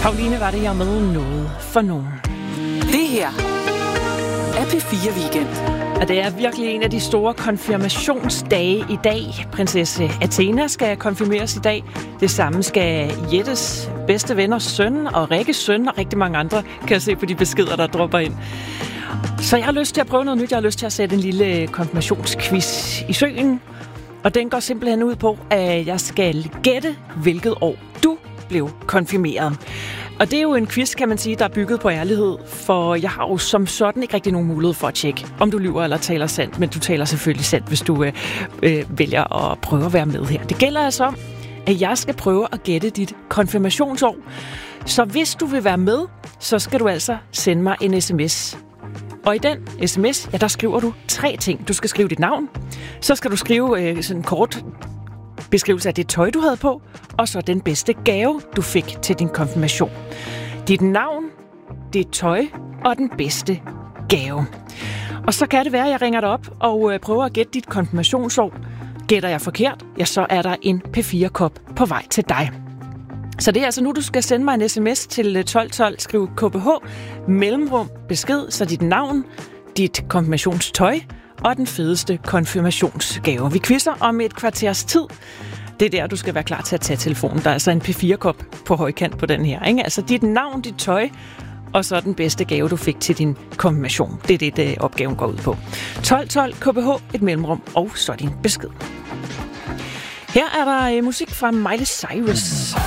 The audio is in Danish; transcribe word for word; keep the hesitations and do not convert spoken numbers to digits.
Pauline var det her med noget for nogen. Det her er P fire Weekend. Og det er virkelig en af de store konfirmationsdage i dag. Prinsesse Athena skal konfirmeres i dag. Det samme skal Jettes bedste venners søn og Rikkes søn og rigtig mange andre, kan jeg se på de beskeder, der dropper ind. Så jeg har lyst til at prøve noget nyt. Jeg har lyst til at sætte en lille konfirmationsquiz i søen. Og den går simpelthen ud på, at jeg skal gætte, hvilket år du blev konfirmeret. Og det er jo en quiz, kan man sige, der er bygget på ærlighed, for jeg har jo som sådan ikke rigtig nogen mulighed for at tjekke, om du lyver eller taler sandt, men du taler selvfølgelig sandt, hvis du øh, øh, vælger at prøve at være med her. Det gælder altså om, at jeg skal prøve at gætte dit konfirmationsår. Så hvis du vil være med, så skal du altså sende mig en sms. Og i den sms, ja, der skriver du tre ting. Du skal skrive dit navn, så skal du skrive øh, sådan en kort beskrivelse af det tøj, du havde på, og så den bedste gave, du fik til din konfirmation. Dit navn, dit tøj og den bedste gave. Og så kan det være, at jeg ringer dig op og øh, prøver at gætte dit konfirmationsår. Gætter jeg forkert, ja, så er der en P fire kop på vej til dig. Så det er altså nu, du skal sende mig en sms til tolv tolv, skriv K B H, mellemrum, besked, så dit navn, dit konfirmationstøj og den fedeste konfirmationsgave. Vi quizzer om et kvarters tid. Det er der, du skal være klar til at tage telefonen. Der er altså en P fire kop på højkant på den her, ikke? Altså dit navn, dit tøj, og så den bedste gave, du fik til din konfirmation. Det er det, det opgaven går ud på. tolv tolv, K B H, et mellemrum, og så din besked. Her er der musik fra Miley Cyrus.